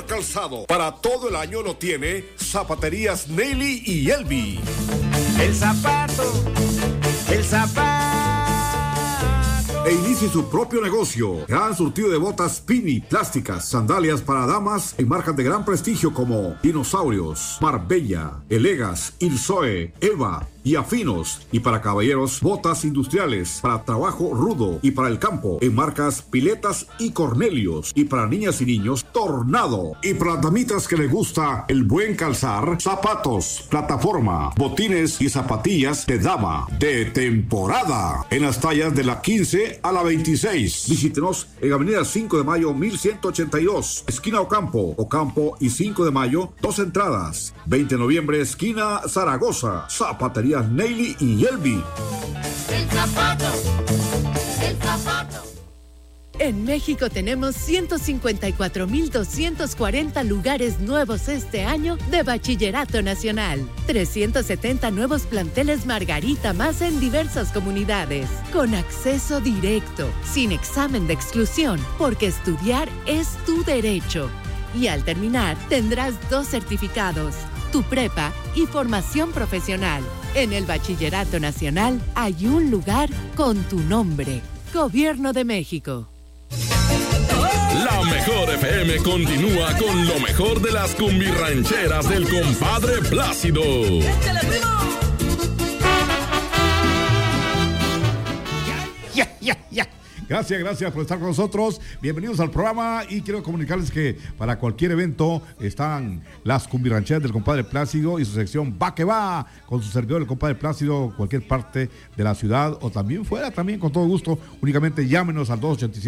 mejor calzado para todo el año lo tiene Zapaterías Nelly y Elvi. El zapato. E inicie su propio negocio. Gran surtido de botas Pini, plásticas, sandalias para damas en marcas de gran prestigio como Dinosaurios, Marbella, Elegas, Ilsoe, Eva y Afinos. Y para caballeros, botas industriales para trabajo rudo y para el campo en marcas Piletas y Cornelius. Y para niñas y niños, Tornado. Y para damitas que les gusta el buen calzar, zapatos, plataforma, botines y zapatillas de dama de temporada en las tallas de la 15 a la 26. Visítenos en Avenida 5 de Mayo 1182, esquina Ocampo y 5 de Mayo, 2 entradas. 20 de noviembre, esquina Zaragoza. Zapaterías Nelly y Elvi. El zapato. En México tenemos 154,240 lugares nuevos este año de Bachillerato Nacional. 370 nuevos planteles Margarita más en diversas comunidades. Con acceso directo, sin examen de exclusión, porque estudiar es tu derecho. Y al terminar, tendrás 2 certificados, tu prepa y formación profesional. En el Bachillerato Nacional hay un lugar con tu nombre. Gobierno de México. La Mejor FM continúa con lo mejor de las cumbirrancheras del compadre Plácido. ¡Échale, primo! Ya. Gracias por estar con nosotros. Bienvenidos al programa y quiero comunicarles que para cualquier evento están las cumbirrancheras del compadre Plácido y su sección Va que Va con su servidor el compadre Plácido, cualquier parte de la ciudad o también fuera, también con todo gusto. Únicamente llámenos al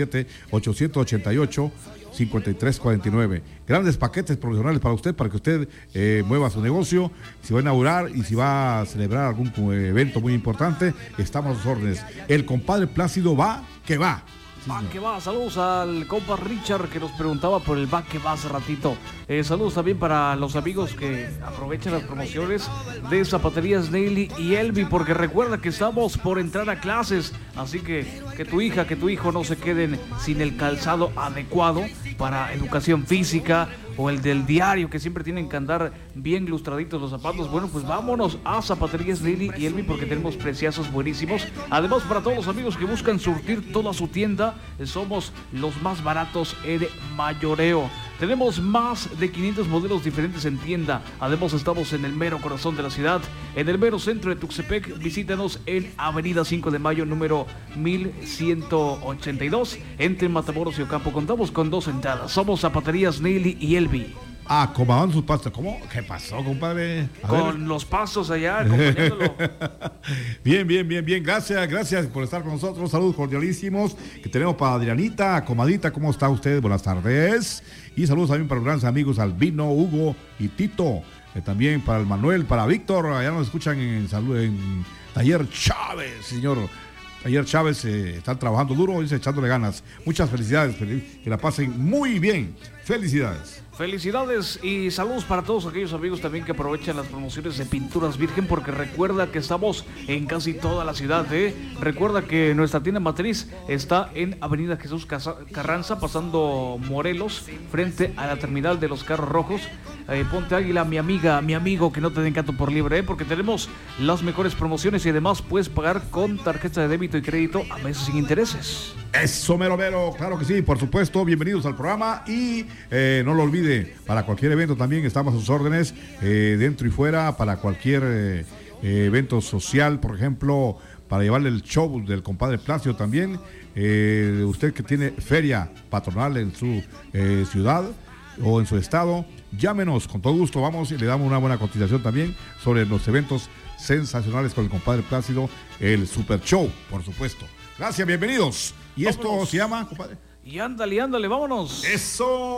287-888-5349. Grandes paquetes profesionales para usted, para que usted mueva su negocio. Si va a inaugurar y si va a celebrar algún evento muy importante, estamos a sus órdenes. El compadre Plácido va que va. Sí, va que va. Saludos al compa Richard que nos preguntaba por el va que va hace ratito. Saludos también para los amigos que aprovechan las promociones de Zapaterías Nelly y Elvi, porque recuerda que estamos por entrar a clases, así que tu hija, que tu hijo no se queden sin el calzado adecuado para educación física o el del diario, que siempre tienen que andar bien lustraditos los zapatos. Bueno, pues vámonos a Zapaterías Nelly y Elvi porque tenemos preciazos buenísimos. Además, para todos los amigos que buscan surtir toda su tienda, somos los más baratos en mayoreo. Tenemos más de 500 modelos diferentes en tienda. Además, estamos en el mero corazón de la ciudad, en el mero centro de Tuxtepec. Visítanos en Avenida 5 de Mayo, número 1182, entre Matamoros y Ocampo. Contamos con 2 entradas. Somos Zapaterías Nelly y Elvi. Acomodaban sus pastos. ¿Cómo? ¿Qué pasó, compadre? Con los pasos allá, acompañándolo. Bien. Gracias por estar con nosotros. Saludos cordialísimos que tenemos para Adrianita, comadita. ¿Cómo está usted? Buenas tardes. Y saludos también para los grandes amigos Albino, Hugo y Tito. También para el Manuel, para Víctor. Allá nos escuchan en Taller Chávez, señor. Taller Chávez están trabajando duro, dice, echándole ganas. Muchas felicidades, que la pasen muy bien. Felicidades. Felicidades y saludos para todos aquellos amigos también que aprovechan las promociones de Pinturas Virgen, porque recuerda que estamos en casi toda la ciudad. Recuerda que nuestra tienda matriz está en Avenida Jesús Carranza, pasando Morelos, frente a la terminal de los carros rojos. Ponte Águila, mi amiga, mi amigo, que no te den canto por libre, porque tenemos las mejores promociones y además puedes pagar con tarjeta de débito y crédito a meses sin intereses. Eso, mero, claro que sí, por supuesto. Bienvenidos al programa y no lo olvide, para cualquier evento también estamos a sus órdenes, dentro y fuera, para cualquier evento social, por ejemplo, para llevarle el show del compadre Plácido también. Usted que tiene feria patronal en su ciudad o en su estado, llámenos, con todo gusto vamos y le damos una buena cotización también sobre los eventos sensacionales con el compadre Plácido, el Super Show, por supuesto. Gracias, bienvenidos. Y vámonos. Esto se llama, compadre. Y ándale, vámonos. Eso.